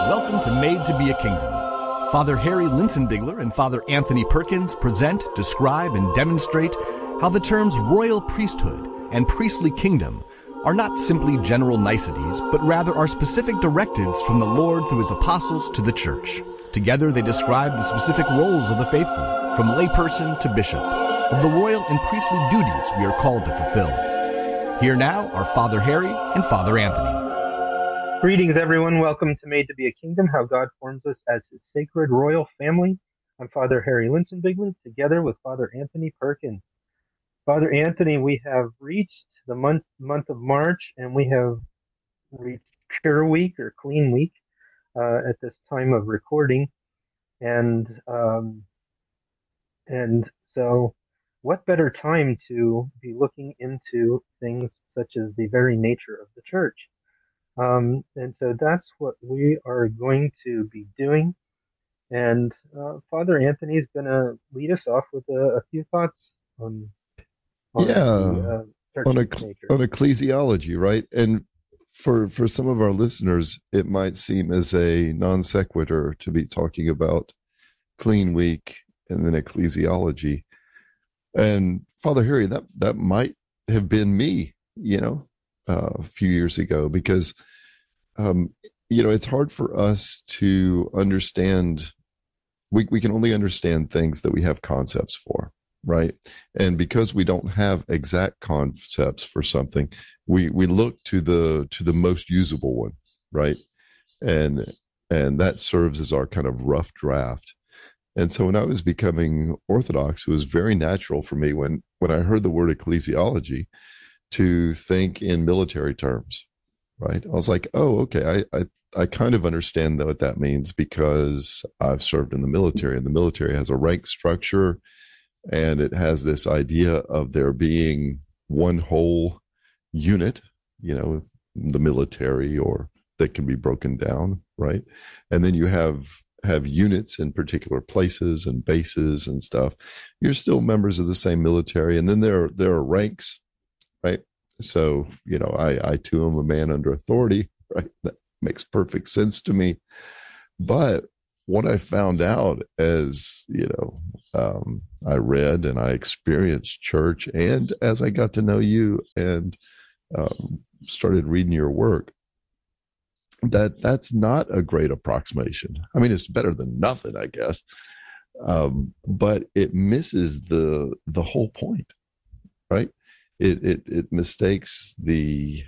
Welcome to Made to be a Kingdom. Father Harry Linsenbigler and Father Anthony Perkins present, describe, and demonstrate how the terms royal priesthood and priestly kingdom are not simply general niceties, but rather are specific directives from the Lord through his apostles to the church. Together they describe the specific roles of the faithful, from layperson to bishop, of the royal and priestly duties we are called to fulfill. Here now are Father Harry and Father Anthony. Greetings, everyone. Welcome to Made to be a Kingdom, how God forms us as his sacred royal family. I'm Father Harry Linsenbigler, together with Father Anthony Perkins. Father Anthony, we have reached the month of March, and we have reached Pure Week or Clean Week at this time of recording. And so what better time to be looking into things such as the very nature of the church? And so that's what we are going to be doing. And Father Anthony is going to lead us off with a few thoughts on the church's nature. On ecclesiology, right? And for some of our listeners, it might seem as a non sequitur to be talking about Clean Week and then ecclesiology. And Father Harry, that might have been me, a few years ago, because it's hard for us to understand. We can only understand things that we have concepts for, right? And because we don't have exact concepts for something, we look to the most usable one, right? And that serves as our kind of rough draft. And so when I was becoming Orthodox, it was very natural for me when I heard the word ecclesiology to think in military terms, right? I was like, oh, okay, I kind of understand what that means because I've served in the military, and the military has a rank structure, and it has this idea of there being one whole unit, the military, or that can be broken down, right? And then you have units in particular places and bases and stuff. You're still members of the same military, and then there are ranks, right? So, I too am a man under authority, right? That makes perfect sense to me. But what I found out as, I read and I experienced church, and as I got to know you and started reading your work, that's not a great approximation. I mean, it's better than nothing, I guess. But it misses the whole point, right? It mistakes the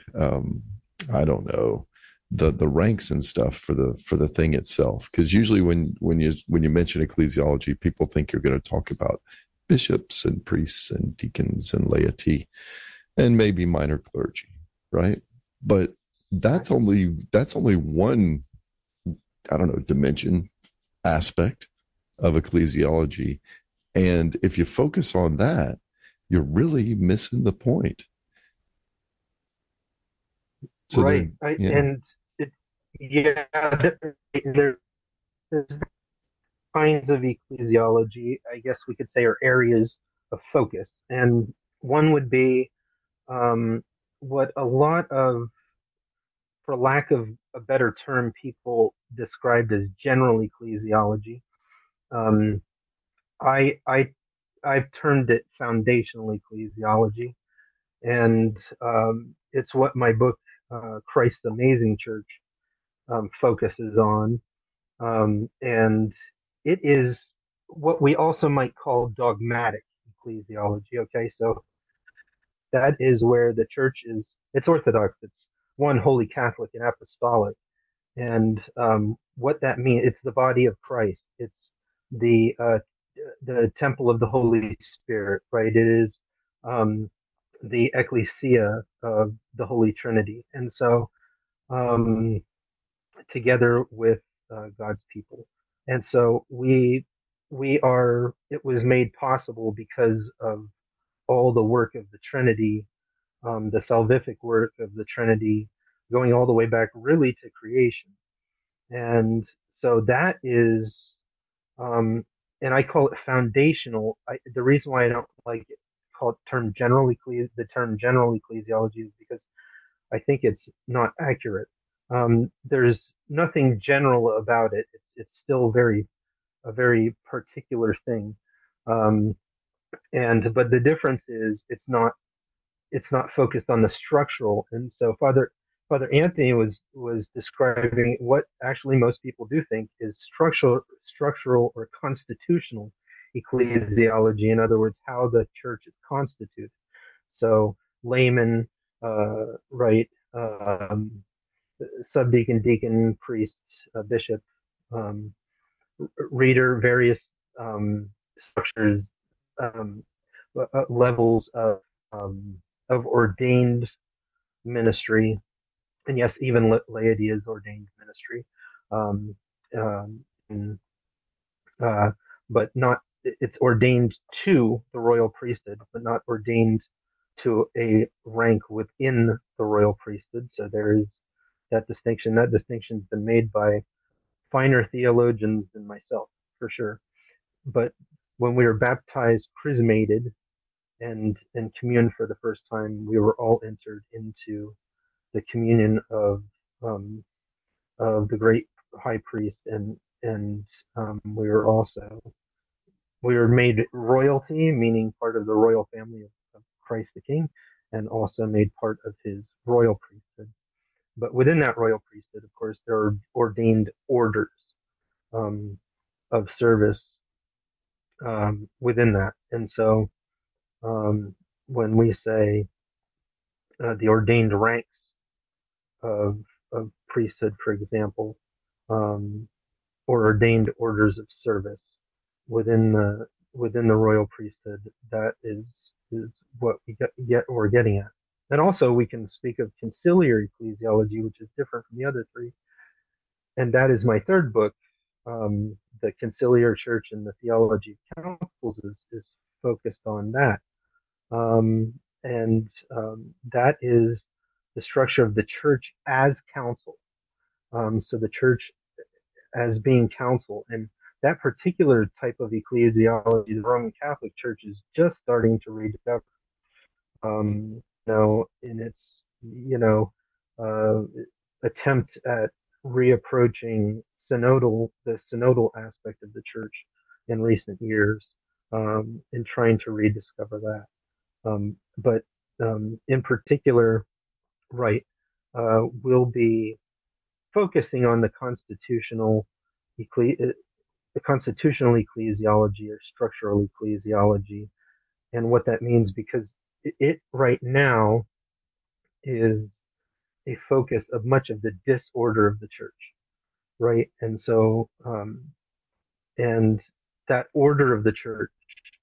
the ranks and stuff for the thing itself. Because usually when you mention ecclesiology, people think you're going to talk about bishops and priests and deacons and laity and maybe minor clergy, right? But that's only one, dimension, aspect of ecclesiology. And if you focus on that, you're really missing the point. So right. There's kinds of ecclesiology, I guess we could say, are areas of focus. And one would be what a lot of, for lack of a better term, people described as general ecclesiology. I've termed it foundational ecclesiology, and it's what my book, Christ's Amazing Church, focuses on. And it is what we also might call dogmatic ecclesiology. Okay, so that is where the church it's Orthodox, it's one, Holy Catholic and Apostolic. And what that means, it's the body of Christ. It's the temple of the Holy Spirit, right? It is the ecclesia of the Holy Trinity. And so together with God's people. And so it was made possible because of all the work of the Trinity, the salvific work of the Trinity, going all the way back really to creation. And so that is, and I call it foundational. The reason why I don't like it, call it the term general ecclesiology, is because I think it's not accurate. There's nothing general about it. It's still a very particular thing. Um, and but the difference is it's not focused on the structural. And so Father Anthony was describing what actually most people do think is structural or constitutional ecclesiology. In other words, how the church is constituted. So layman, right, subdeacon, deacon, priest, bishop, um, reader, various structures, um, levels um, of ordained ministry, and yes, even laity is ordained ministry, um, um, and, uh, but not it's ordained to the royal priesthood, but not ordained to a rank within the royal priesthood. So there is that distinction. That distinction's been made by finer theologians than myself, for sure. But when we were baptized, chrismated, and commune for the first time, we were all entered into the communion um, of the great high priest, and we were made royalty, meaning part of the royal family of Christ the King, and also made part of his royal priesthood. But within that royal priesthood, of course, there are ordained orders um, of service within that. And so when we say the ordained ranks of, of priesthood, for example, um, or ordained orders of service within the royal priesthood, that is what we're getting at. And also we can speak of conciliar ecclesiology, which is different from the other three. And that is my third book. The Conciliar Church and the Theology of Councils is focused on that. That is the structure of the church as council. So the church as being council. And that particular type of ecclesiology, the Roman Catholic Church is just starting to rediscover. In its, uh, attempt at reapproaching the synodal aspect of the church in recent years, and trying to rediscover that. But in particular, right, we'll be focusing on the constitutional ecclesiology or structural ecclesiology, and what that means, because it right now is a focus of much of the disorder of the church, right? And so, and that order of the church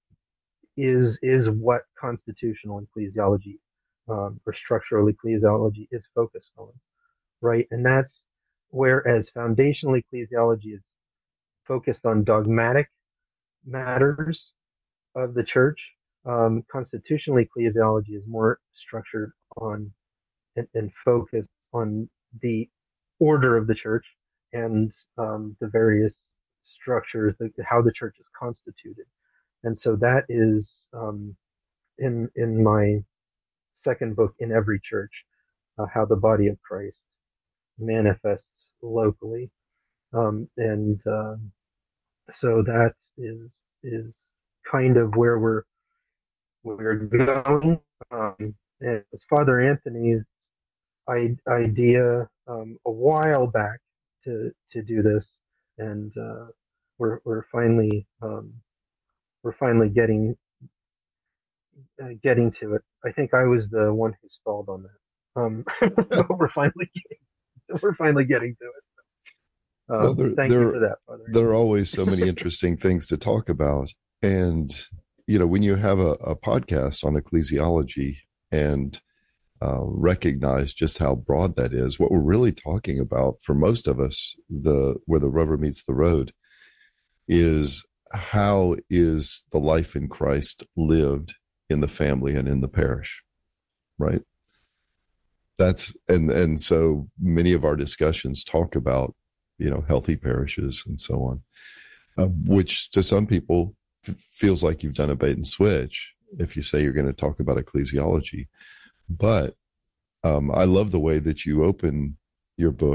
is what constitutional ecclesiology or structural ecclesiology is focused on, right? And that's whereas foundational ecclesiology is focused on dogmatic matters of the church, constitutional ecclesiology is more structured on and focused on the order of the church and the various structures, how the church is constituted. And so that is in my second book, In Every Church, how the body of Christ manifests locally, so that is kind of where we're going. And as Father Anthony's idea a while back to do this, and we're finally getting to it. I think I was the one who stalled on that, but we're finally getting to it. Well, thank you for that, Father. There are always so many interesting things to talk about, and when you have a podcast on ecclesiology and recognize just how broad that is, what we're really talking about for most of us, where the rubber meets the road, is how is the life in Christ lived in the family and in the parish, right? That's and so many of our discussions talk about healthy parishes and so on, which to some people feels like you've done a bait and switch if you say you're going to talk about ecclesiology. But I love the way that you open your book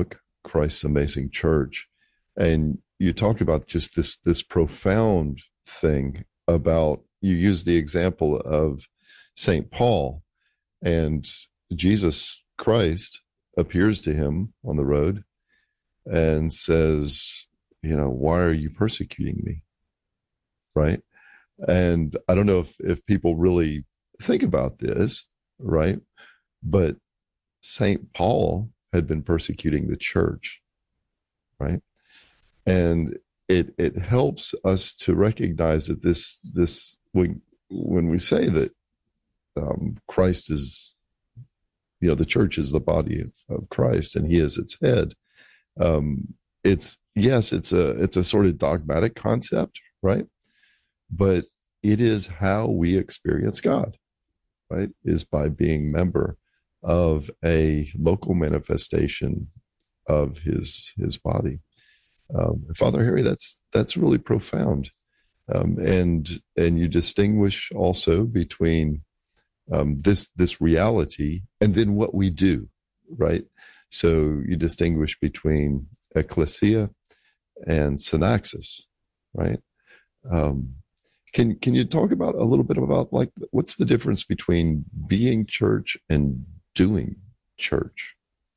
Christ's amazing church. And you talk about just this profound thing about, you use the example of St. Paul, and Jesus Christ appears to him on the road and says, why are you persecuting me? Right. And I don't know if people really think about this, right? But St. Paul had been persecuting the church, right? And it helps us to recognize that this when we say that Christ is, the church is the body of Christ and he is its head. It's a sort of dogmatic concept, right? But it is how we experience God, right? Is by being member of a local manifestation of his body. Father Harry, that's really profound, and you distinguish also between this reality and then what we do, right? So you distinguish between ecclesia and synaxis, right? Can you talk about a little bit about, like, what's the difference between being church and doing church?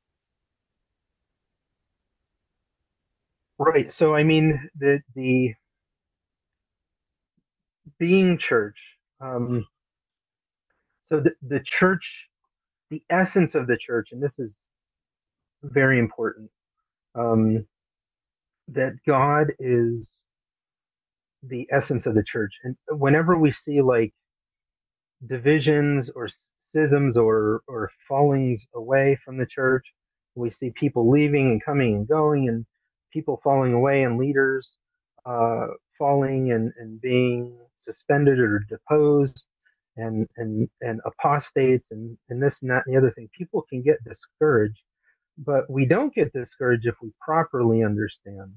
Right. So I mean, the being church. So the church, the essence of the church, and this is very important, that God is the essence of the church. And whenever we see like divisions or schisms or fallings away from the church, we see people leaving and coming and going, and people falling away, and leaders uh, falling and being suspended or deposed, and apostates, and this and that and the other thing. People can get discouraged, but we don't get discouraged if we properly understand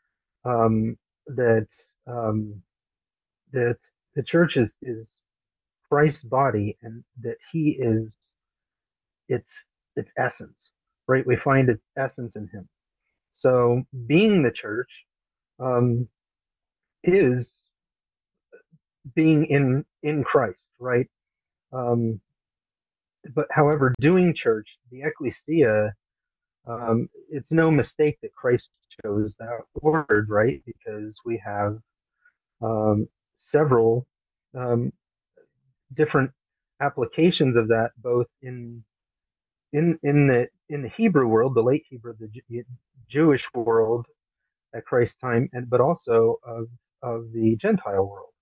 that um, that the church is Christ's body, and that He is its its essence. Right? We find its essence in Him. So being the church um, is being in Christ, right? Um, but however, doing church, the ecclesia, it's no mistake that Christ chose that word, right? Because we have several um, different applications of that, both in the Hebrew world, the late Hebrew, the Jewish world at Christ's time, and but also of the Gentile world,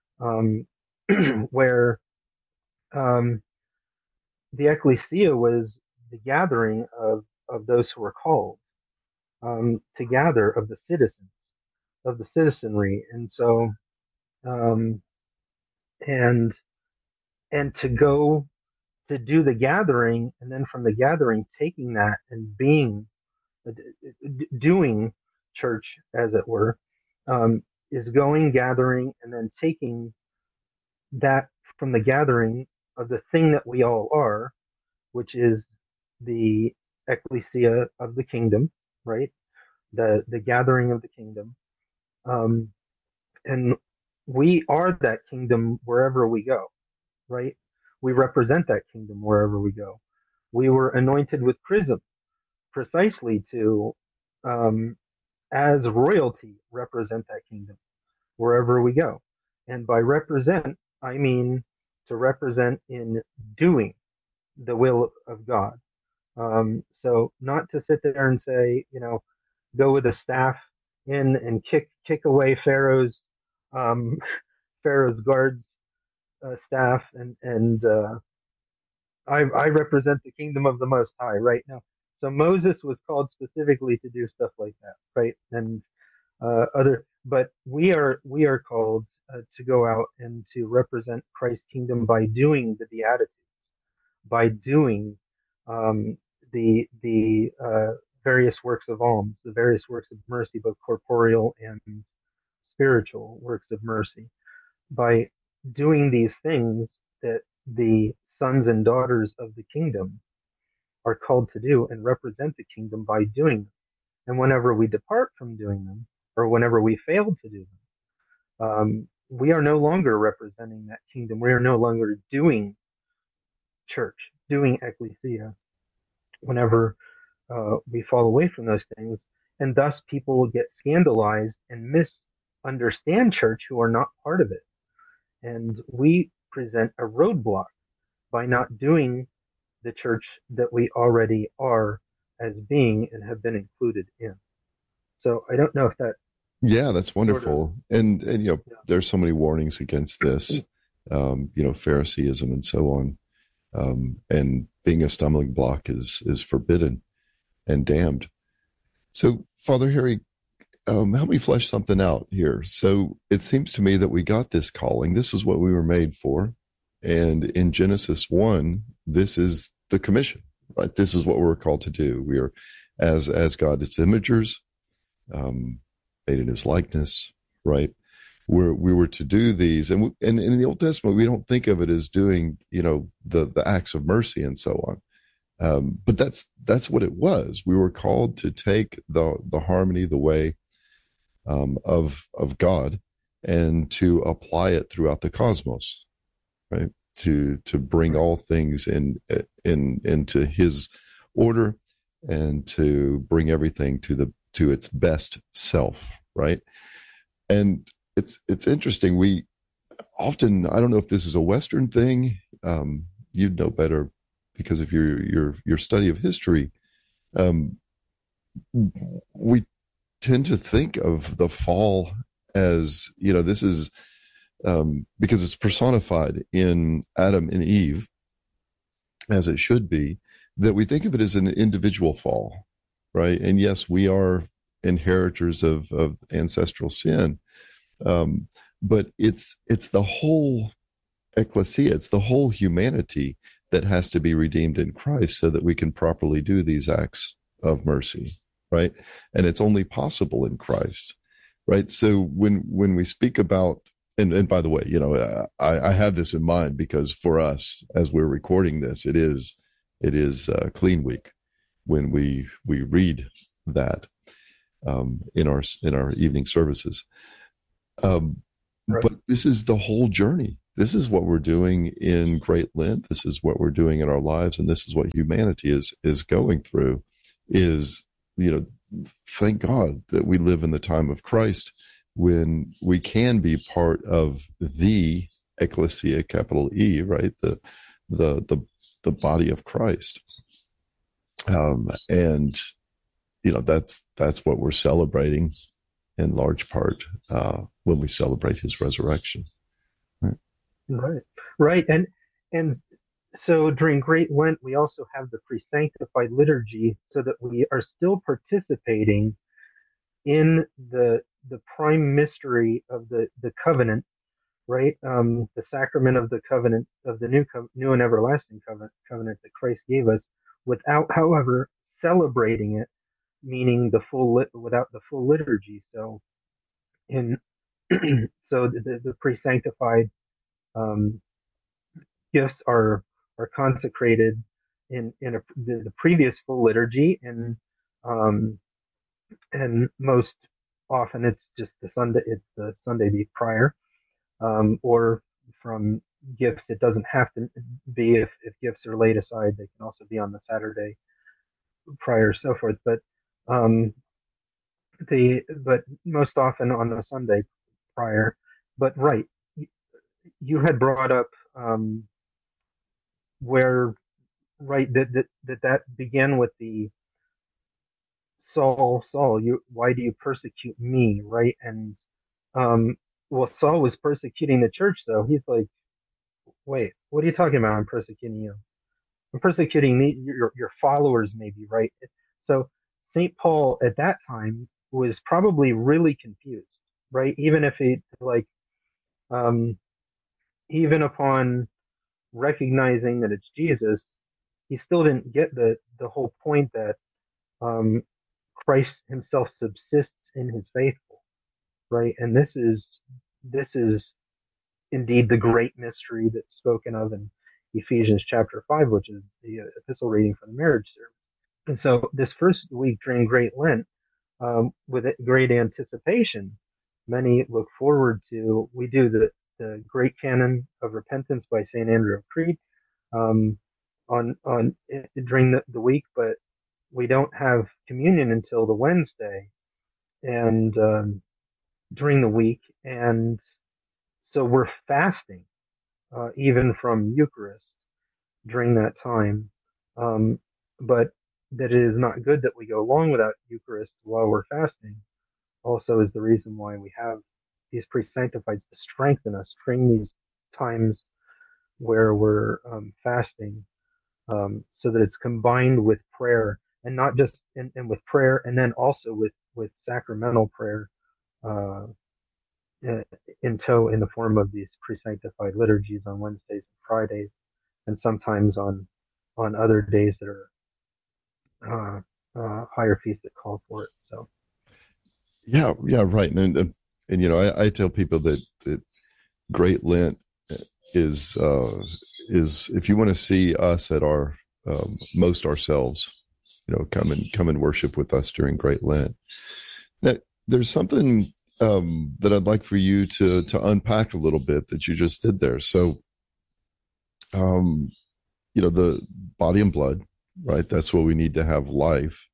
where um, the ecclesia was the gathering of those who were called to gather, of the citizens, of the citizenry, and so um, and and to go to do the gathering, and then from the gathering taking that and being doing church, as it were, is going, gathering, and then taking that from the gathering of the thing that we all are, which is the ecclesia of the kingdom, right? The gathering of the kingdom, um, and we are that kingdom wherever we go, right? We represent that kingdom wherever we go. We were anointed with chrism precisely to, um, as royalty, represent that kingdom wherever we go. And by represent, I mean to represent in doing the will of God. So not to sit there and say, go with a staff in and kick away um, Pharaoh's guards staff, and I represent the kingdom of the Most High right now. So Moses was called specifically to do stuff like that, right? And but we are called to go out and to represent Christ's kingdom by doing the Beatitudes, by doing um, the various works of alms, the various works of mercy, both corporeal and spiritual works of mercy, by doing these things that the sons and daughters of the kingdom are called to do and represent the kingdom by doing them. And whenever we depart from doing them, or whenever we fail to do them, we are no longer representing that kingdom. We are no longer doing church, doing ecclesia, whenever we fall away from those things. And thus people will get scandalized and misunderstand church who are not part of it. And we present a roadblock by not doing the church that we already are as being and have been included in. So I don't know if that. Yeah, that's wonderful. And Yeah. there's so many warnings against this, Phariseeism and so on. And being a stumbling block is forbidden and damned. So, Father Harry, help me flesh something out here. So it seems to me that we got this calling. This is what we were made for. And in Genesis 1, this is the commission, right? This is what we're called to do. We are, as God's imagers, made in his likeness, right? We were to do these. And in the Old Testament, we don't think of it as doing, the acts of mercy and so on. But that's what it was. We were called to take the harmony, the way of God, and to apply it throughout the cosmos, right? To bring all things into His order, and to bring everything to its best self, right? And it's interesting. We often, I don't know if this is a Western thing. You'd know better because of your study of history. We tend to think of the fall as, this is because it's personified in Adam and Eve, as it should be, that we think of it as an individual fall, right? And yes, we are inheritors of ancestral sin, but it's the whole ecclesia, it's the whole humanity that has to be redeemed in Christ so that we can properly do these acts of mercy, right? And it's only possible in Christ, right? So when we speak about, and by the way, I have this in mind because for us, as we're recording this, it is Clean Week when we read that in our evening services. Right. But this is the whole journey. This is what we're doing in Great Lent. This is what we're doing in our lives, and this is what humanity is going through. Is, thank God that we live in the time of Christ, when we can be part of the ecclesia, capital E, right? The body of Christ. And that's what we're celebrating in large part when we celebrate his resurrection. Right. And so during Great Lent, we also have the pre-sanctified liturgy, so that we are still participating in the prime mystery of the covenant, right? The sacrament of the covenant, of the new and everlasting covenant that Christ gave us, without, however, celebrating it, meaning without the full liturgy. So so the pre-sanctified gifts are consecrated in the previous full liturgy, and most often it's just the Sunday prior, or from gifts. It doesn't have to be. If gifts are laid aside, they can also be on the Saturday prior, so forth. But but most often on the Sunday prior. But right, you had brought up where, right, that began with the Saul, why do you persecute me, right? And well, Saul was persecuting the church, though. He's like, wait, what are you talking about? I'm persecuting you. I'm persecuting your followers, maybe, right? So Saint Paul at that time was probably really confused, right? Even if he um, even upon recognizing that it's Jesus, he still didn't get the whole point that um, Christ Himself subsists in His faithful, right? And this is indeed the great mystery that's spoken of in Ephesians chapter 5, which is the epistle reading for the marriage service. And so this first week during Great Lent, with great anticipation. Many look forward to. We do the Great Canon of Repentance by Saint Andrew of Crete um, on during the week, but we don't have communion until the Wednesday and during the week, and so we're fasting even from Eucharist during that time. Um, but that it is not good that we go long without Eucharist while we're fasting. Also, is the reason why we have these pre-sanctifieds to strengthen us during these times where we're fasting, so that it's combined with prayer, and not just and with prayer, and then also with sacramental prayer uh, in the form of these pre-sanctified liturgies on Wednesdays and Fridays, and sometimes on other days that are higher feasts that call for it. So Yeah, right. And I tell people that Great Lent is if you want to see us at our most ourselves, come and worship with us during Great Lent. Now, there's something that I'd like for you to unpack a little bit that you just did there. So, the body and blood, right? That's what we need to have life.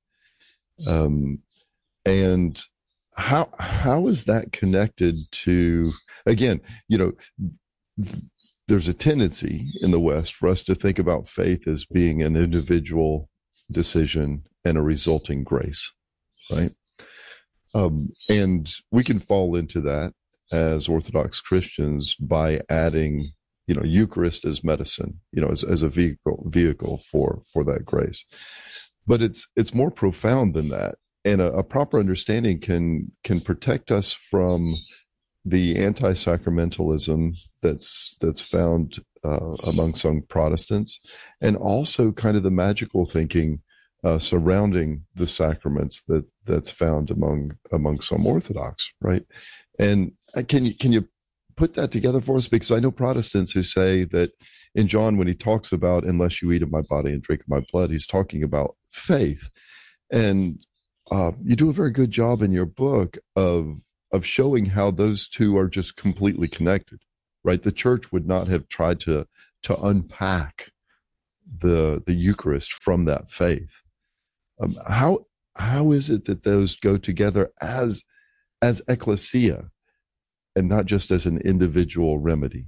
And how is that connected to, again, there's a tendency in the West for us to think about faith as being an individual decision and a resulting grace, right? And we can fall into that as Orthodox Christians by adding, Eucharist as medicine, as a vehicle for that grace. But it's more profound than that, and a proper understanding can protect us from the anti-sacramentalism that's found among some Protestants, and also kind of the magical thinking surrounding the sacraments that's found among some Orthodox, right? And can you put that together for us? Because I know Protestants who say that in John, when he talks about "unless you eat of my body and drink of my blood," he's talking about faith, and you do a very good job in your book of showing how those two are just completely connected, right? The church would not have tried to unpack the Eucharist from that faith. How is it that those go together as ecclesia and not just as an individual remedy?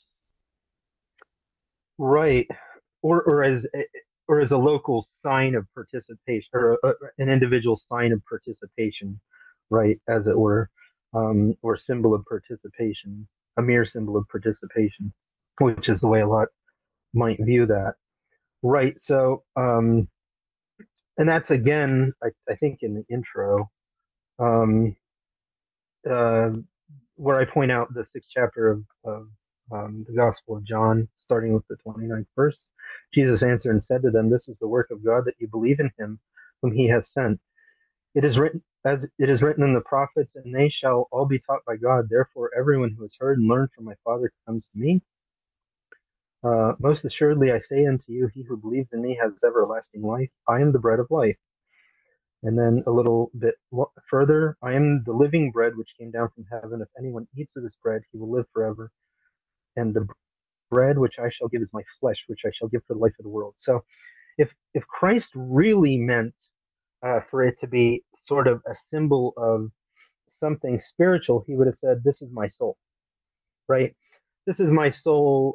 right, or as a local sign of participation, or an individual sign of participation, right, as it were, or symbol of participation, a mere symbol of participation, which is the way a lot might view that. Right. So, and that's again, I think in the intro, um, uh, where I point out the sixth chapter of the Gospel of John, starting with the 29th verse. Jesus answered and said to them, "This is the work of God, that you believe in him whom he has sent. It is written, as it is written in the prophets, and they shall all be taught by God. Therefore, everyone who has heard and learned from my Father comes to me. Most assuredly, I say unto you, he who believes in me has everlasting life. I am the bread of life." And then a little bit further, "I am the living bread which came down from heaven. If anyone eats of this bread, he will live forever. And the bread which I shall give is my flesh, which I shall give for the life of the world." So if Christ really meant for it to be sort of a symbol of something spiritual, he would have said, "This is my soul," right? This is my soul.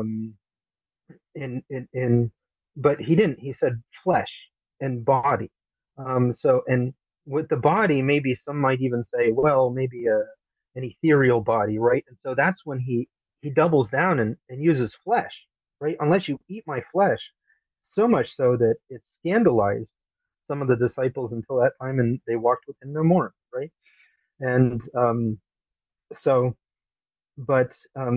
In But he didn't. He said flesh and body. So, and with the body, maybe some might even say, well, maybe an ethereal body, right? And so that's when he doubles down and uses flesh, right? "Unless you eat my flesh," so much so that it scandalized some of the disciples until that time, and they walked with him no more, right? And so, but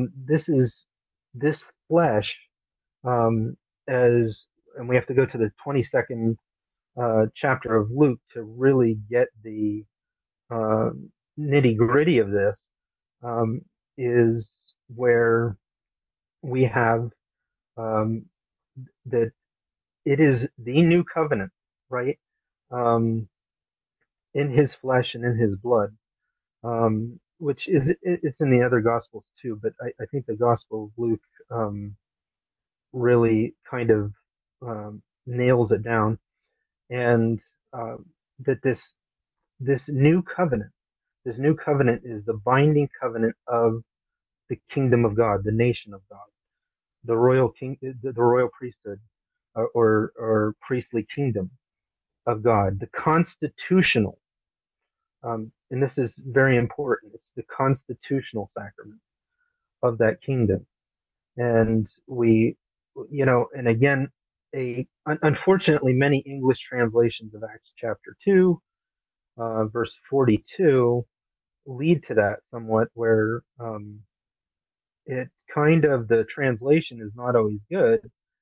this flesh, um, as and we have to go to the 22nd chapter of Luke to really get the uh, nitty gritty of this, um, is where we have um, that it is the new covenant, right? Um, in his flesh and in his blood, which is it's in the other gospels too. But I think the Gospel of Luke really kind of nails it down, and that this new covenant, this new covenant is the binding covenant of the kingdom of God, the nation of God, the royal the royal priesthood, or priestly kingdom of God, the constitutional. And this is very important. It's the constitutional sacrament of that kingdom, and and again, unfortunately, many English translations of Acts chapter 2, verse 42, lead to that somewhat, where it kind of, the translation is not always good,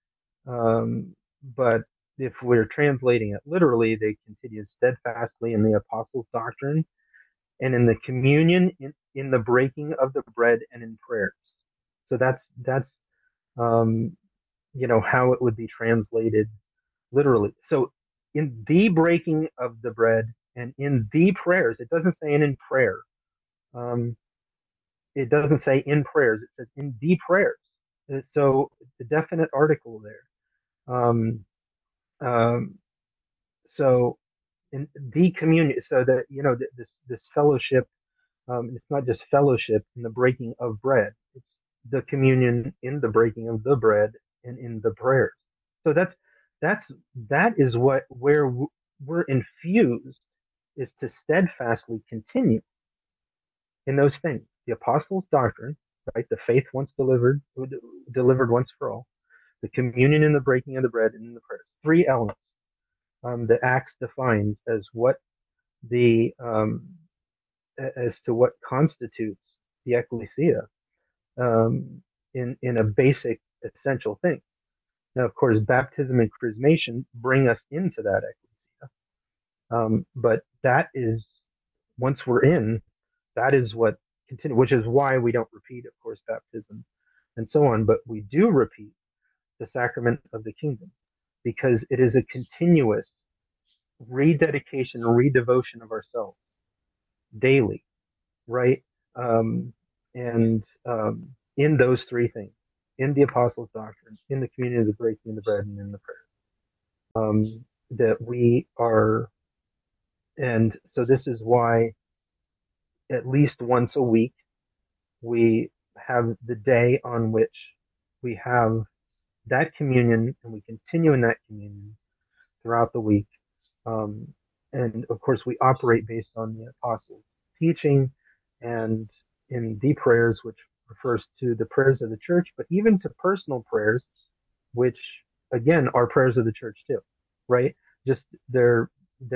but if we're translating it literally, they continue steadfastly in the apostles' doctrine and in the communion, in the breaking of the bread, and in prayers. So that's how it would be translated literally. So in the breaking of the bread and in the prayers, it doesn't say in prayer. It doesn't say in prayers. It says in the prayers. So the definite article there. So in the communion, so that this fellowship. It's not just fellowship in the breaking of bread. It's the communion in the breaking of the bread and in the prayers. So that is where we're infused, is to steadfastly continue in those things. The apostles' doctrine, right? The faith once delivered once for all. The communion in the breaking of the bread and in the prayers. Three elements that Acts defines as what the as to what constitutes the ecclesia, in a basic essential thing. Now, of course, baptism and chrismation bring us into that ecclesia, but that is, once we're in, that is what continues. Which is why we don't repeat, of course, baptism and so on, but we do repeat the sacrament of the kingdom, because it is a continuous rededication, redevotion of ourselves daily, right? And in those three things, in the apostles' doctrine, in the communion of the breaking of the bread, and in the prayer, that we are. And so this is why at least once a week we have the day on which we have that communion, and we continue in that communion throughout the week. And of course, we operate based on the apostles' teaching, and in the prayers, which refers to the prayers of the church, but even to personal prayers, which again are prayers of the church too, right? Just they're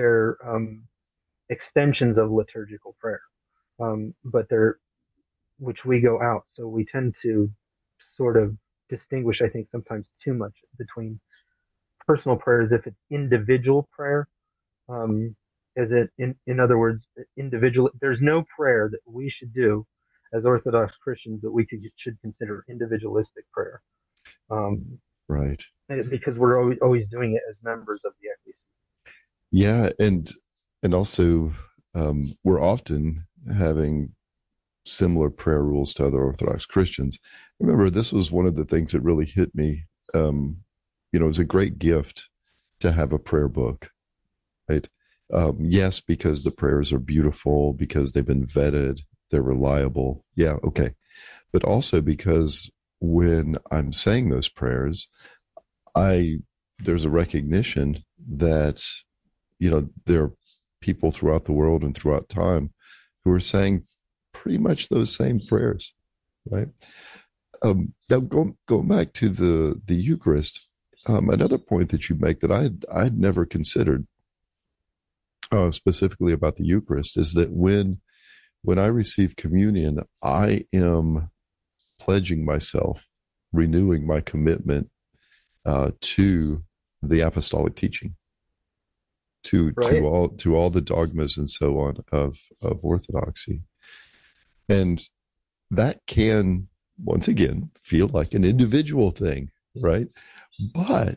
extensions of liturgical prayer, but they're, which we go out. So we tend to sort of distinguish, I think, sometimes too much between personal prayers, if it's individual prayer, as it, in other words, individual. There's no prayer that we should do as Orthodox Christians that we should consider individualistic prayer, Right. because we're always doing it as members of the ecclesia. Yeah, and also we're often having similar prayer rules to other Orthodox Christians. Remember, this was one of the things that really hit me. It was a great gift to have a prayer book, right? Yes, because the prayers are beautiful, because they've been vetted, they're reliable. Yeah, okay. But also because when I'm saying those prayers, there's a recognition that, there are people throughout the world and throughout time who are saying pretty much those same prayers, right? Now, going back to the Eucharist, another point that you make that I'd never considered, specifically about the Eucharist, is that when I receive communion, I am pledging myself, renewing my commitment to the apostolic teaching, to all the dogmas and so on of Orthodoxy, and that can once again feel like an individual thing, right? But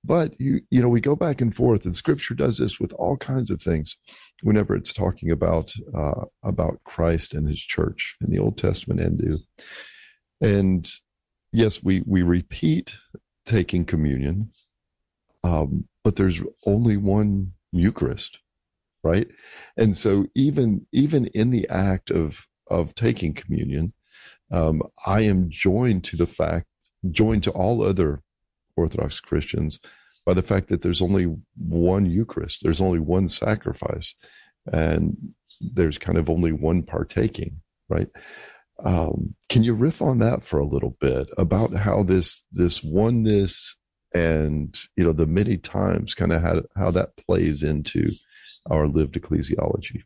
But we go back and forth, and Scripture does this with all kinds of things. Whenever it's talking about Christ and His church in the Old Testament and New, and yes, we repeat taking communion, but there's only one Eucharist, right? And so even in the act of taking communion, I am joined to all other Orthodox Christians by the fact that there's only one Eucharist, there's only one sacrifice, and there's kind of only one partaking, right? Can you riff on that for a little bit about how this oneness and the many times kind of how that plays into our lived ecclesiology?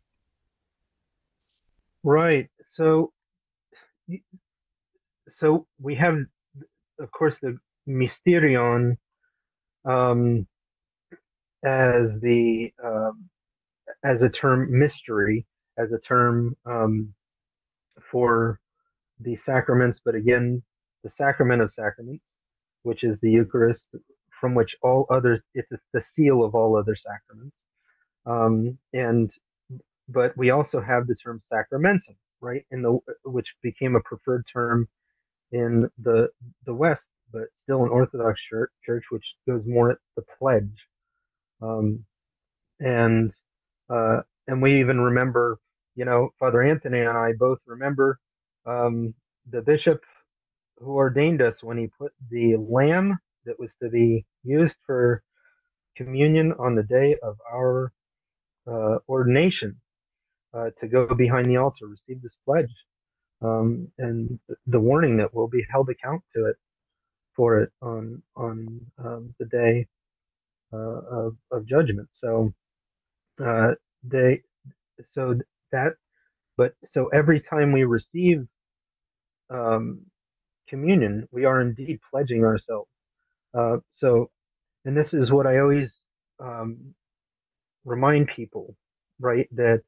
Right. So we have, of course, the mysterion, um, as the as a term, mystery as a term, for the sacraments, but again, the sacrament of sacraments, which is the Eucharist, from which all other, it's the seal of all other sacraments. And but we also have the term sacramentum, right? Which became a preferred term in the West, but still an Orthodox church, which goes more at the pledge. Um, and uh, and we even remember, Father Anthony and I both remember, the bishop who ordained us when he put the lamb that was to be used for communion on the day of our ordination, to go behind the altar, receive this pledge, and the warning that we'll be held account to it for it on the day of judgment. So they so that but so every time we receive um, communion, we are indeed pledging ourselves. So, and this is what I always um, remind people, right? That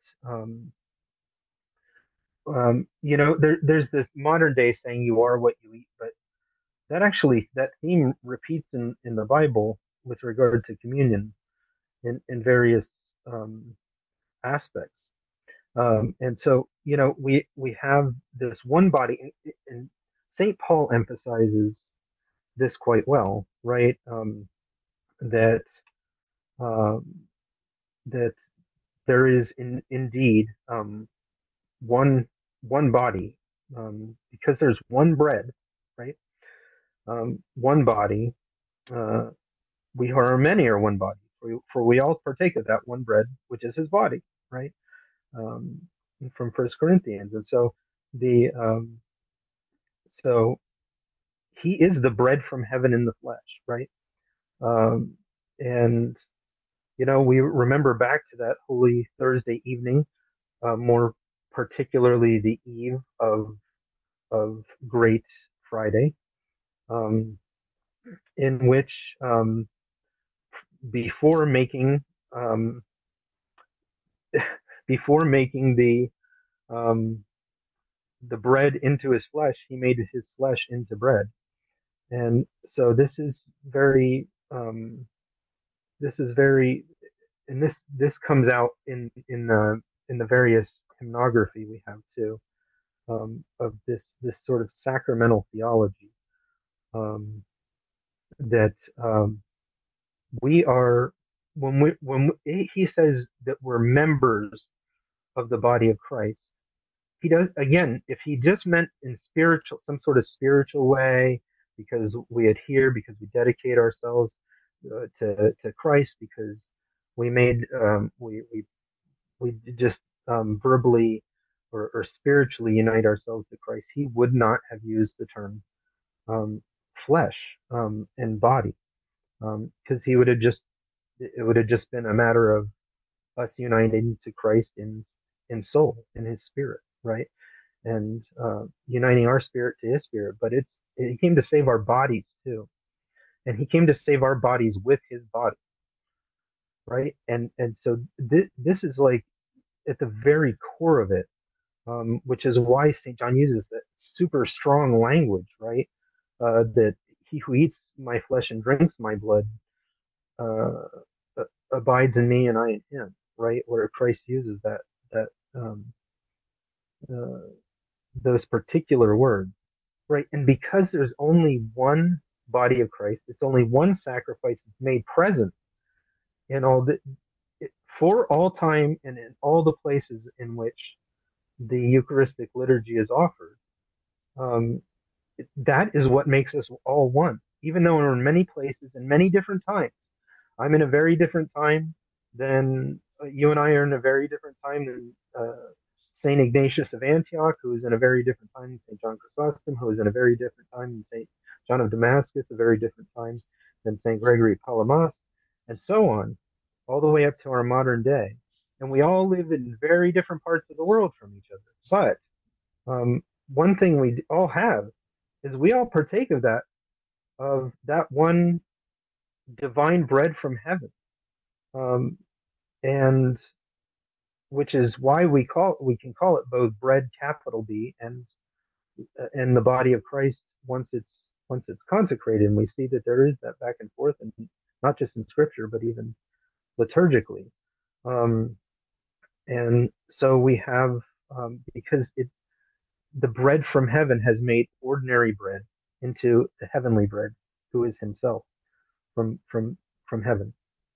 there's this modern day saying "you are what you eat," but that theme repeats in the Bible with regard to communion in various um, aspects. And so, we have this one body, and Saint Paul emphasizes this quite well, right? That um, that there is indeed one body, because there's one bread, right? One body. Uh, we are many are one body, for we all partake of that one bread, which is His body, right? Um, from First Corinthians, and so the so He is the bread from heaven in the flesh, right? Um, and we remember back to that Holy Thursday evening, more particularly the eve of Great Friday, um, in which, before making um, before making um, the bread into His flesh, He made His flesh into bread. And so this is very, and this comes out in the various hymnography we have too, of this sort of sacramental theology, um, that we are, he says that we're members of the body of Christ. He does, again, if he just meant in some sort of spiritual way, because we adhere, because we dedicate ourselves to Christ, because we made we just verbally or spiritually unite ourselves to Christ, he would not have used the term um, flesh and body, because he would have just it would have just been a matter of us uniting to Christ in soul, in His spirit, right? And uniting our spirit to His spirit. But He came to save our bodies too, and He came to save our bodies with His body, right? And so this is like at the very core of it, which is why St. John uses that super strong language, right? That he who eats my flesh and drinks my blood uh, abides in me and I in him, right? Where Christ uses that um, uh, those particular words, right? And because there's only one body of Christ, it's only one sacrifice that's made present in all the for all time and in all the places in which the Eucharistic liturgy is offered. Um, that is what makes us all one, even though we're in many places and many different times. I'm in a very different time than you and I are in a very different time than St. Ignatius of Antioch, who is in a very different time than St. John Chrysostom, who is in a very different time than St. John of Damascus, a very different time than St. Gregory Palamas, and so on, all the way up to our modern day. And we all live in very different parts of the world from each other. But one thing we all have is we all partake of that one divine bread from heaven, and which is why we can call it both bread capital B and the body of Christ once it's consecrated. And we see that there is that back and forth, and not just in Scripture but even liturgically. And so we have because the bread from heaven has made ordinary bread into the heavenly bread, who is Himself from heaven,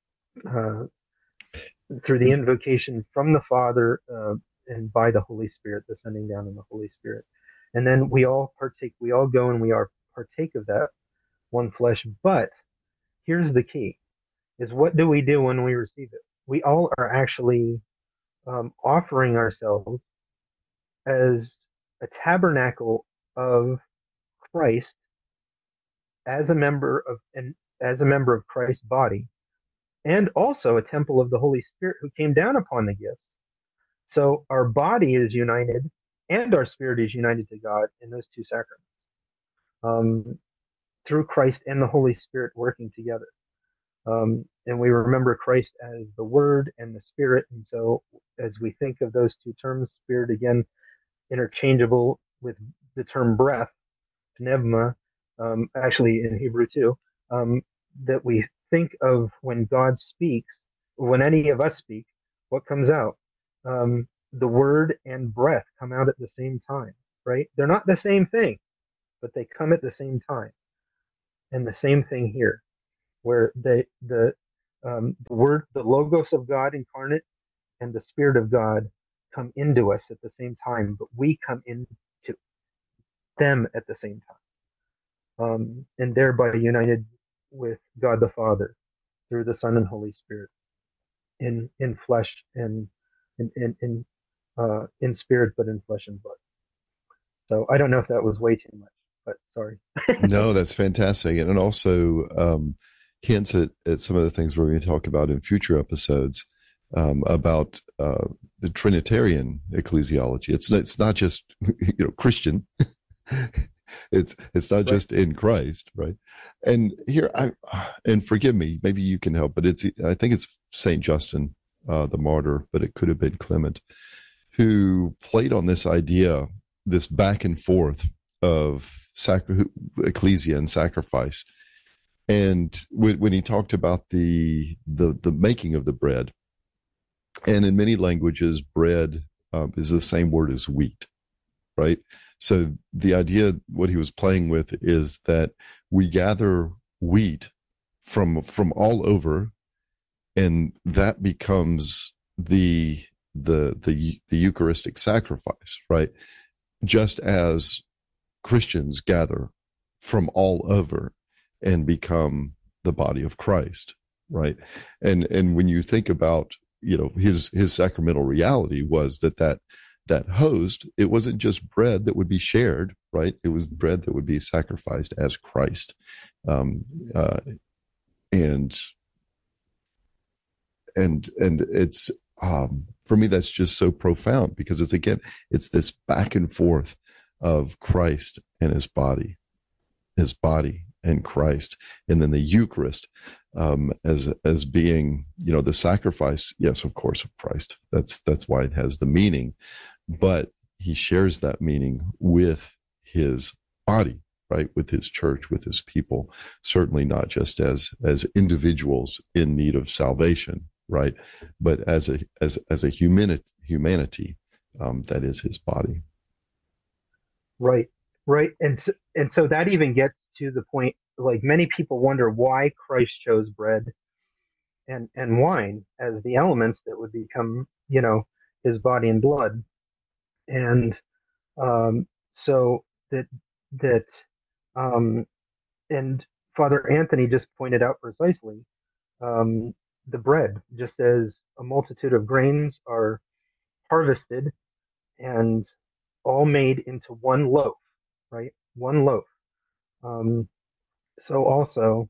through the invocation from the Father and by the Holy Spirit descending down in the Holy Spirit. And then we all partake, we all go and we are partake of that one flesh. But here's the key, is what do we do when we receive it? We all are actually offering ourselves as a tabernacle of Christ as a member of Christ's body, and also a temple of the Holy Spirit who came down upon the gifts. So our body is united and our spirit is united to God in those two sacraments, through Christ and the Holy Spirit working together. And we remember Christ as the Word and the Spirit. And so as we think of those two terms, Spirit again, interchangeable with the term breath, pneuma, actually in Hebrew too, that we think of when God speaks, when any of us speak, what comes out? The word and breath come out at the same time, right? They're not the same thing, but they come at the same time. And the same thing here, where the word, the Logos of God incarnate, and the Spirit of God come into us at the same time, but we come into them at the same time, and thereby united with God the Father through the Son and Holy Spirit in flesh and in spirit, but in flesh and blood. So I don't know if that was way too much, but sorry. No, that's fantastic. And it also hints at some of the things we're going to talk about in future episodes about the Trinitarian ecclesiology. It's not just Christian. It's not just in Christ, right? And here, and forgive me, maybe you can help, but I think it's Saint Justin, the martyr, but it could have been Clement, who played on this idea, this back and forth of ecclesia and sacrifice. And when he talked about the making of the bread, and in many languages, bread is the same word as wheat, right? So the idea, what he was playing with, is that we gather wheat from all over, and that becomes the Eucharistic sacrifice, right? Just as Christians gather from all over and become the body of Christ, right? And when you think about, his sacramental reality was that host, it wasn't just bread that would be shared, right? It was bread that would be sacrificed as Christ. And it's, for me, that's just so profound, because it's this back and forth of Christ and his body and Christ, and then the Eucharist as being, the sacrifice, yes, of course, of Christ. That's why it has the meaning, but he shares that meaning with his body, right, with his church, with his people, certainly not just as individuals in need of salvation, right, but as a humanity that is his body. Right, right, and so that even gets to the point. Like many people wonder why Christ chose bread and wine as the elements that would become, his body and blood, and so that um, and Father Anthony just pointed out precisely um, the bread, just as a multitude of grains are harvested and all made into one loaf, right? One loaf. Um, so also,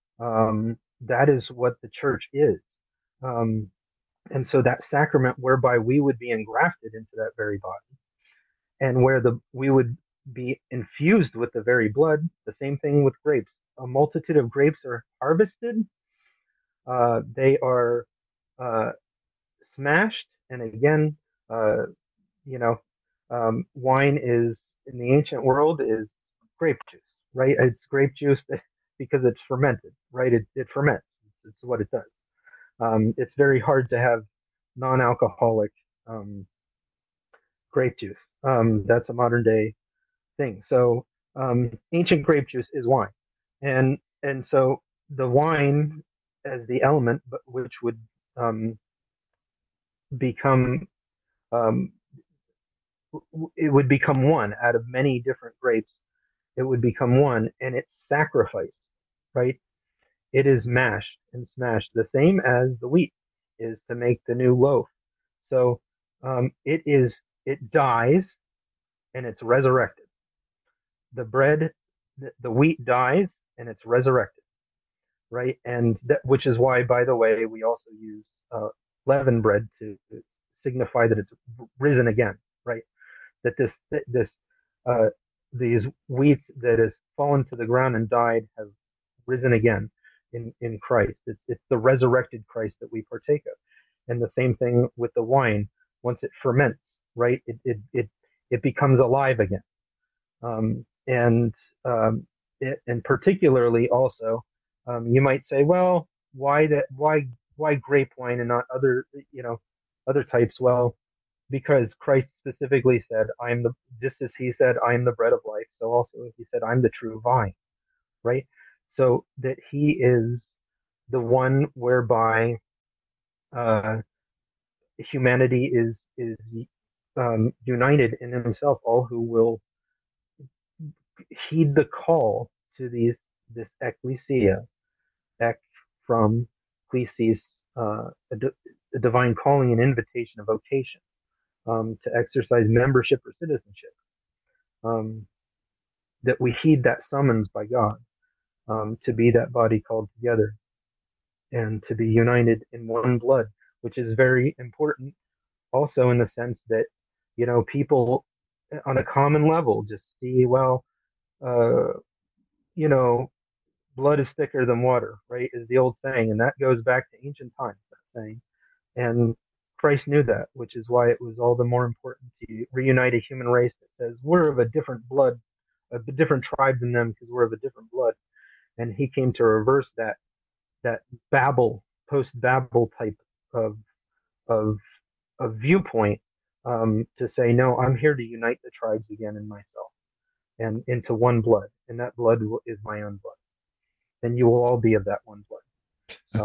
that is what the church is. Um, and so that sacrament whereby we would be engrafted into that very body and where we would be infused with the very blood, the same thing with grapes. A multitude of grapes are harvested, they are uh, smashed, and again, uh, you know, wine is in the ancient world is grape juice, right? It's grape juice because it's fermented, right? It ferments. It's what it does. It's very hard to have non-alcoholic um, grape juice. That's a modern day thing. So ancient grape juice is wine, and so the wine as the element, but which would um, become um, it would become one out of many different grapes. It would become one, and it's sacrificed, right? It is mashed and smashed, the same as the wheat is to make the new loaf. So it dies and it's resurrected. The bread, the wheat dies and it's resurrected, right? And that, which is why, by the way, we also use leavened bread to signify that it's risen again, right? That this uh, these wheat that has fallen to the ground and died have risen again in Christ. It's the resurrected Christ that we partake of. And the same thing with the wine. Once it ferments, right, it becomes alive again. And and particularly also, you might say, well, why grape wine and not other other types? Well, because Christ specifically said, "I'm the," just as He said, "I am the bread of life." So also He said, "I'm the true vine," right? So that He is the one whereby uh, humanity is united in Himself. All who will heed the call to this ecclesia, ek from ecclesis, a divine calling, an invitation, a vocation, to exercise membership or citizenship. Um, that we heed that summons by God, to be that body called together and to be united in one blood, which is very important also in the sense that, people on a common level just see, well, uh, you know, blood is thicker than water, right? Is the old saying, and that goes back to ancient times, that saying. And Christ knew that, which is why it was all the more important to reunite a human race that says we're of a different blood, a different tribe than them because we're of a different blood. And He came to reverse that Babel, post Babel type of of of viewpoint, to say, no, I'm here to unite the tribes again in myself and into one blood, and that blood is my own blood, and you will all be of that one blood,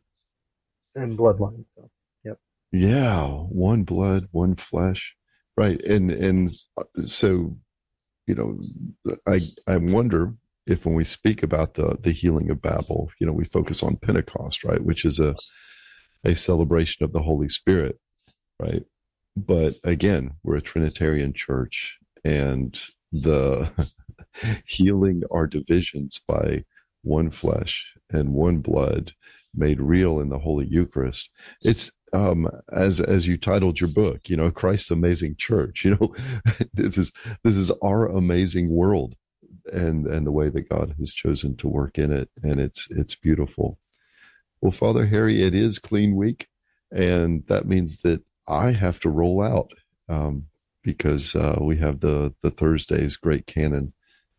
and bloodline. So, yep. Yeah, one blood, one flesh, right? And so, you know, I wonder if when we speak about the healing of Babel, we focus on Pentecost, right, which is a celebration of the Holy Spirit, right? But again, we're a Trinitarian church, and the healing our divisions by one flesh and one blood made real in the Holy Eucharist. It's as you titled your book, Christ's Amazing Church. this is our amazing world, and the way that God has chosen to work in it, and it's beautiful. Well, Father Harry, it is Clean Week, and that means that I have to roll out, because we have the Thursday's Great Canon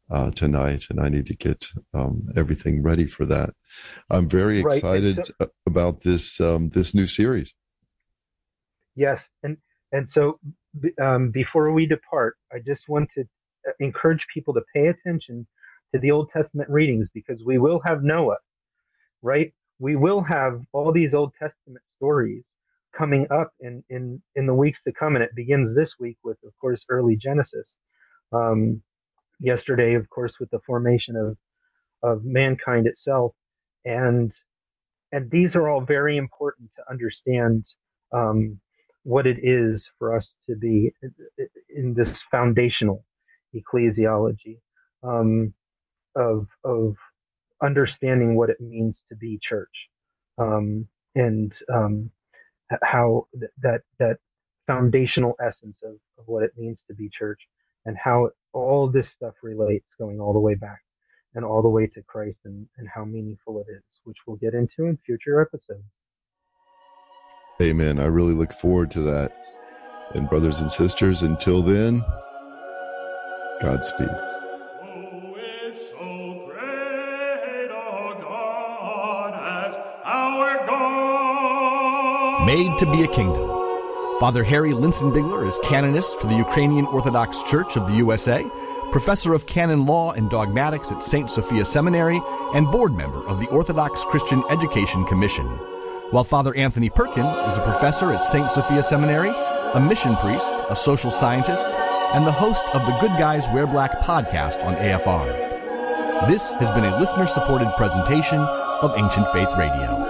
tonight, and I need to get everything ready for that. I'm very excited about this this new series. Yes, and so before we depart, I just want to encourage people to pay attention to the Old Testament readings, because we will have Noah, right? We will have all these Old Testament stories coming up in the weeks to come, and it begins this week with, of course, early Genesis. Yesterday, of course, with the formation of mankind itself, and these are all very important to understand what it is for us to be in this foundational ecclesiology of understanding what it means to be church, and how that foundational essence of what it means to be church, and how all this stuff relates, going all the way back and all the way to Christ, and how meaningful it is, which we'll get into in future episodes. Amen. I really look forward to that. And brothers and sisters, until then, Godspeed. Made to be a Kingdom. Father Harry Linsenbigler is canonist for the Ukrainian Orthodox Church of the USA, professor of canon law and dogmatics at St. Sophia Seminary, and board member of the Orthodox Christian Education Commission. While Father Anthony Perkins is a professor at St. Sophia Seminary, a mission priest, a social scientist, and the host of the Good Guys Wear Black podcast on AFR. This has been a listener-supported presentation of Ancient Faith Radio.